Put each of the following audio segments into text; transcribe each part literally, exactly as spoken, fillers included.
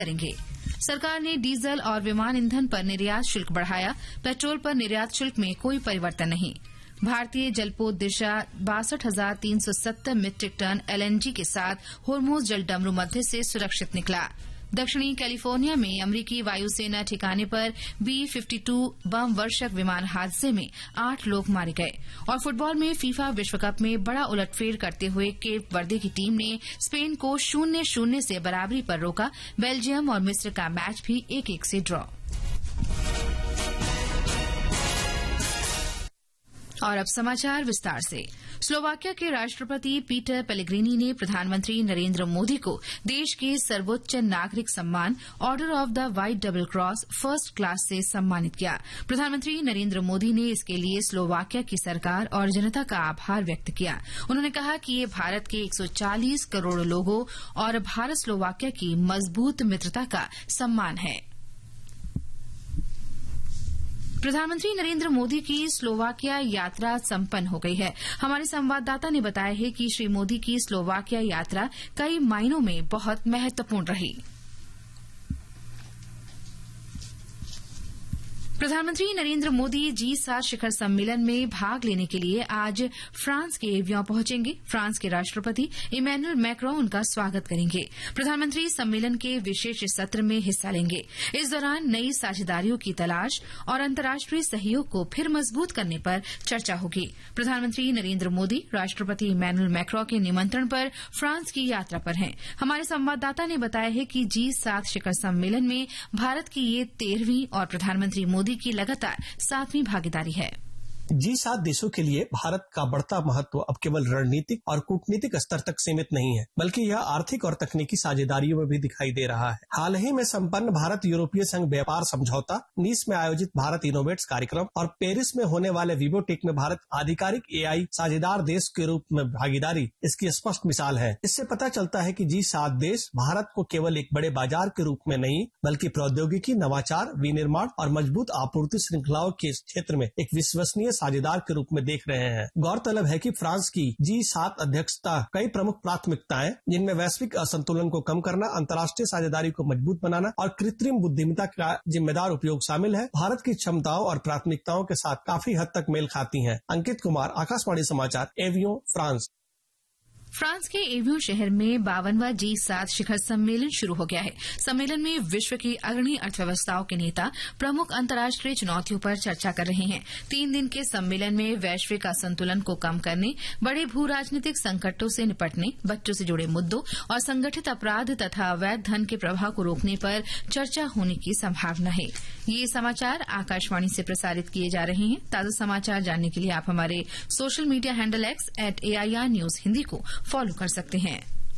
करेंगे। सरकार ने डीजल और विमान ईंधन पर निर्यात शुल्क बढ़ाया, पेट्रोल पर निर्यात शुल्क में कोई परिवर्तन नहीं। भारतीय जलपोत दिशा बासठ हजार तीन सौ सत्तर मीट्रिक टन एलएनजी के साथ होर्मुज जलडमरू मध्य से सुरक्षित निकला। दक्षिणी कैलिफोर्निया में अमरीकी वायुसेना ठिकाने पर बी बावन बम वर्षक विमान हादसे में आठ लोग मारे गए। और फुटबॉल में फीफा विश्व कप में बड़ा उलटफेर करते हुए केप वर्दे की टीम ने स्पेन को शून्य शून्य से बराबरी पर रोका। बेल्जियम और मिस्र का मैच भी एक एक से ड्रॉ। और अब समाचार विस्तार से। स्लोवाकिया के राष्ट्रपति पीटर पेलेग्रिनी ने प्रधानमंत्री नरेंद्र मोदी को देश के सर्वोच्च नागरिक सम्मान order of the white double cross first class से सम्मानित किया। प्रधानमंत्री नरेंद्र मोदी ने इसके लिए स्लोवाकिया की सरकार और जनता का आभार व्यक्त किया। उन्होंने कहा कि ये भारत के एक सौ चालीस करोड़ लोगों और भारत स्लोवाकिया की मजबूत मित्रता का सम्मान है। प्रधानमंत्री नरेंद्र मोदी की स्लोवाकिया यात्रा संपन्न हो गई है। हमारे संवाददाता ने बताया है कि श्री मोदी की स्लोवाकिया यात्रा कई मायनों में बहुत महत्वपूर्ण रही। प्रधानमंत्री नरेंद्र मोदी जी सात शिखर सम्मेलन में भाग लेने के लिए आज फ्रांस के एवियन पहुंचेंगे। फ्रांस के राष्ट्रपति इमैनुअल मैक्रों उनका स्वागत करेंगे। प्रधानमंत्री सम्मेलन के विशेष सत्र में हिस्सा लेंगे। इस दौरान नई साझेदारियों की तलाश और अंतर्राष्ट्रीय सहयोग को फिर मजबूत करने पर चर्चा होगी। प्रधानमंत्री नरेंद्र मोदी राष्ट्रपति इमैनुअल मैक्रों के निमंत्रण पर फ्रांस की यात्रा पर हैं। हमारे संवाददाता ने बताया है कि जी सात शिखर सम्मेलन में भारत की ये तेरहवीं और प्रधानमंत्री मोदी की लगातार सातवीं भागीदारी है। जी सात देशों के लिए भारत का बढ़ता महत्व अब केवल रणनीतिक और कूटनीतिक स्तर तक सीमित नहीं है, बल्कि यह आर्थिक और तकनीकी साझेदारियों में भी दिखाई दे रहा है। हाल ही में संपन्न भारत यूरोपीय संघ व्यापार समझौता, नीस में आयोजित भारत इनोवेट्स कार्यक्रम और पेरिस में होने वाले विवोटेक में भारत आधिकारिक एआई साझेदार देश के रूप में भागीदारी इसकी स्पष्ट मिसाल है। इससे पता चलता है कि जी सात देश भारत को केवल एक बड़े बाजार के रूप में नहीं, बल्कि प्रौद्योगिकी, नवाचार, विनिर्माण और मजबूत आपूर्ति श्रृंखलाओं के क्षेत्र में एक विश्वसनीय साझेदार के रूप में देख रहे हैं। गौरतलब है कि फ्रांस की जी सात अध्यक्षता कई प्रमुख प्राथमिकताएं, जिनमें वैश्विक असंतुलन को कम करना, अंतर्राष्ट्रीय साझेदारी को मजबूत बनाना और कृत्रिम बुद्धिमत्ता का जिम्मेदार उपयोग शामिल है, भारत की क्षमताओं और प्राथमिकताओं के साथ काफी हद तक मेल खाती हैं। अंकित कुमार, आकाशवाणी समाचार, एवियन, फ्रांस। फ्रांस के एवियन शहर में बावनवां जी सात शिखर सम्मेलन शुरू हो गया है। सम्मेलन में विश्व की अग्रणी अर्थव्यवस्थाओं के नेता प्रमुख अंतर्राष्ट्रीय चुनौतियों पर चर्चा कर रहे हैं। तीन दिन के सम्मेलन में वैश्विक असंतुलन को कम करने, बड़े भू राजनीतिक संकटों से निपटने, बच्चों से जुड़े मुद्दों और संगठित अपराध तथा अवैध धन के प्रवाह को रोकने पर चर्चा होने की संभावना है। ये समाचार आकाशवाणी से प्रसारित किए जा रहे हैं। ताजा समाचार जानने के लिए आप हमारे social media handle x eight AIR news Hindi को फॉलो कर सकते हैं।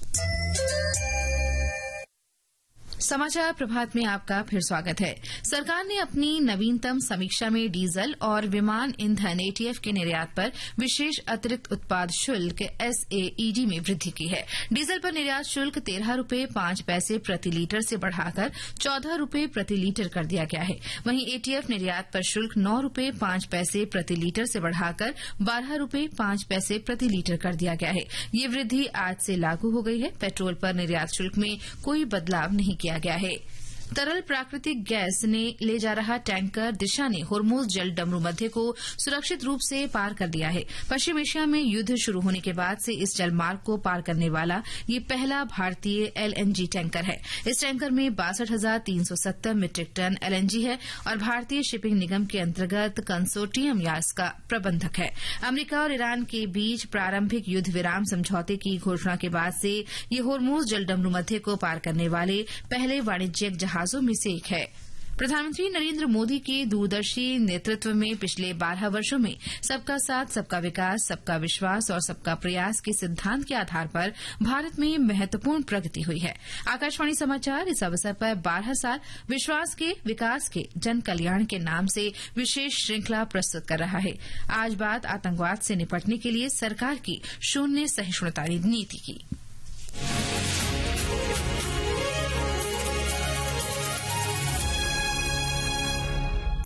समाचार प्रभात में आपका फिर स्वागत है। सरकार ने अपनी नवीनतम समीक्षा में डीजल और विमान ईंधन एटीएफ के निर्यात पर विशेष अतिरिक्त उत्पाद शुल्क एसएईडी में वृद्धि की है। डीजल पर निर्यात शुल्क तेरह रूपये पांच पैसे प्रति लीटर से बढ़ाकर चौदह रूपये प्रति लीटर कर दिया गया है। वहीं एटीएफ निर्यात पर शुल्क नौ रूपये पांच पैसे प्रति लीटर से बढ़ाकर बारह रूपये पांच पैसे प्रति लीटर कर दिया गया है। ये वृद्धि आज से लागू हो गई है। पेट्रोल पर निर्यात शुल्क में कोई बदलाव नहीं किया गया है। तरल प्राकृतिक गैस ने ले जा रहा टैंकर दिशा ने होर्मुज जल डमरू मध्य को सुरक्षित रूप से पार कर लिया है। पश्चिम एशिया में युद्ध शुरू होने के बाद से इस जलमार्ग को पार करने वाला ये पहला भारतीय एलएनजी टैंकर है। इस टैंकर में बासठ हजार तीन सौ सत्तर मीट्रिक टन एलएनजी है और भारतीय शिपिंग निगम के अंतर्गत कंसोर्टियम या इसका प्रबंधक है। अमरीका और ईरान के बीच प्रारंभिक युद्ध विराम समझौते की घोषणा के बाद से ये होर्मुज जल डमरू मध्य को पार करने वाले पहले वाणिज्यिक जहाजों में से एक है। प्रधानमंत्री नरेंद्र मोदी के दूरदर्शी नेतृत्व में पिछले बारह वर्षों में सबका साथ, सबका विकास, सबका विश्वास और सबका प्रयास के सिद्धांत के आधार पर भारत में महत्वपूर्ण प्रगति हुई है। आकाशवाणी समाचार इस अवसर पर बारह साल विश्वास के, विकास के, जन कल्याण के नाम से विशेष श्रृंखला प्रस्तुत कर रहा है। आज बात आतंकवाद से निपटने के लिए सरकार की शून्य सहिष्णुता नीति की।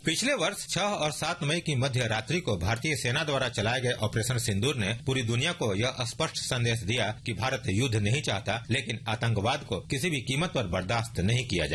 पिछले वर्ष छह और सात मई की मध्य रात्रि को भारतीय सेना द्वारा चलाए गए ऑपरेशन सिंदूर ने पूरी दुनिया को यह स्पष्ट संदेश दिया कि भारत युद्ध नहीं चाहता, लेकिन आतंकवाद को किसी भी कीमत पर बर्दाश्त नहीं किया जा